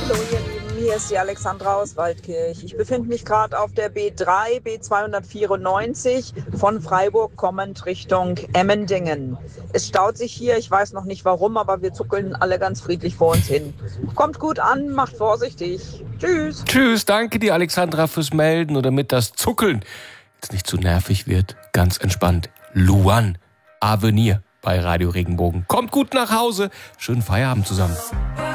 Hallo ihr Lieben, hier ist die Alexandra aus Waldkirch. Ich befinde mich gerade auf der B3, B294 von Freiburg kommend Richtung Emmendingen. Es staut sich hier, ich weiß noch nicht warum, aber wir zuckeln alle ganz friedlich vor uns hin. Kommt gut an, macht vorsichtig. Tschüss. Tschüss, danke dir Alexandra fürs Melden. Und damit das Zuckeln jetzt nicht zu nervig wird, ganz entspannt. Luan Avenir bei Radio Regenbogen. Kommt gut nach Hause, schönen Feierabend zusammen.